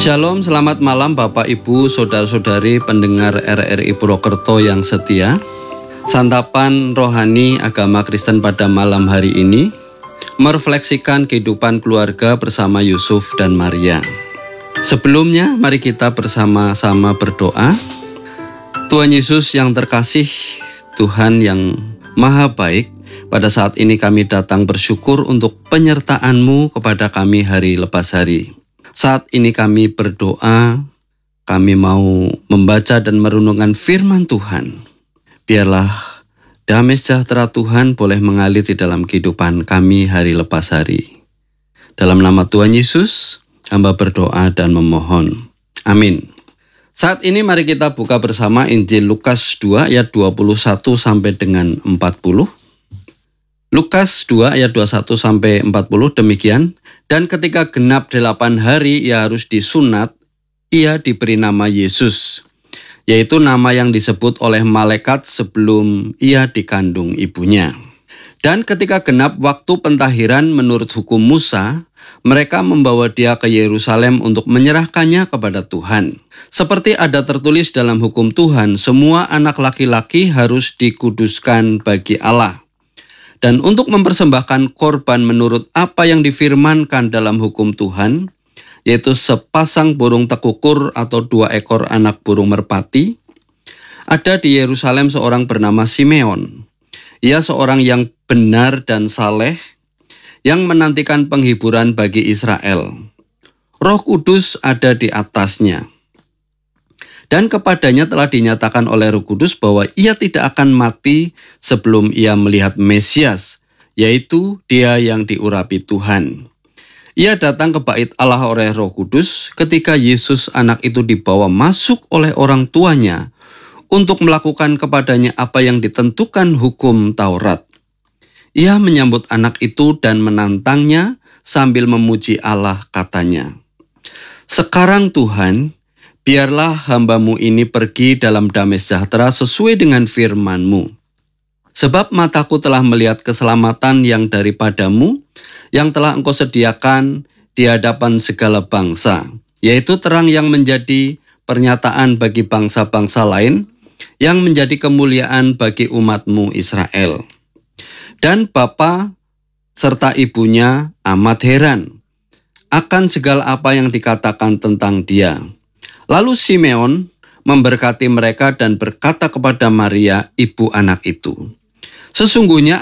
Shalom, selamat malam Bapak Ibu, Saudara-saudari pendengar RRI Purwokerto yang setia. Santapan rohani agama Kristen pada malam hari ini merefleksikan kehidupan keluarga bersama Yusuf dan Maria. Sebelumnya, mari kita bersama-sama berdoa. Tuhan Yesus yang terkasih, Tuhan yang Maha Baik, pada saat ini kami datang bersyukur untuk penyertaan-Mu kepada kami hari lepas hari. Saat ini kami berdoa, kami mau membaca dan merenungkan firman Tuhan. Biarlah damai sejahtera Tuhan boleh mengalir di dalam kehidupan kami hari lepas hari. Dalam nama Tuhan Yesus, hamba berdoa dan memohon. Amin. Saat ini mari kita buka bersama Injil Lukas 2 ayat 21 sampai dengan 40. Lukas 2 ayat 21 sampai 40 demikian. Dan ketika genap 8 hari ia harus disunat, ia diberi nama Yesus, yaitu nama yang disebut oleh malaikat sebelum ia dikandung ibunya. Dan ketika genap waktu pentahiran menurut hukum Musa, mereka membawa dia ke Yerusalem untuk menyerahkannya kepada Tuhan. Seperti ada tertulis dalam hukum Tuhan, semua anak laki-laki harus dikuduskan bagi Allah. Dan untuk mempersembahkan korban menurut apa yang difirmankan dalam hukum Tuhan, yaitu sepasang burung tekukur atau 2 ekor anak burung merpati, ada di Yerusalem seorang bernama Simeon. Ia seorang yang benar dan saleh, yang menantikan penghiburan bagi Israel. Roh Kudus ada di atasnya. Dan kepadanya telah dinyatakan oleh Roh Kudus bahwa ia tidak akan mati sebelum ia melihat Mesias, yaitu dia yang diurapi Tuhan. Ia datang ke bait Allah oleh Roh Kudus ketika Yesus anak itu dibawa masuk oleh orang tuanya untuk melakukan kepadanya apa yang ditentukan hukum Taurat. Ia menyambut anak itu dan menantangnya sambil memuji Allah, katanya, "Sekarang Tuhan, biarlah hamba-Mu ini pergi dalam damai sejahtera sesuai dengan firman-Mu. Sebab mataku telah melihat keselamatan yang daripada-Mu, yang telah Engkau sediakan di hadapan segala bangsa, yaitu terang yang menjadi pernyataan bagi bangsa-bangsa lain, yang menjadi kemuliaan bagi umat-Mu Israel." Dan bapa serta ibunya amat heran akan segala apa yang dikatakan tentang dia. Lalu Simeon memberkati mereka dan berkata kepada Maria, ibu anak itu, "Sesungguhnya